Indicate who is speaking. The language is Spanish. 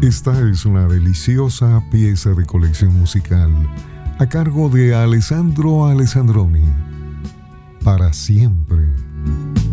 Speaker 1: Esta es una deliciosa pieza de colección musical a cargo de Alessandro Alessandroni. Para siempre.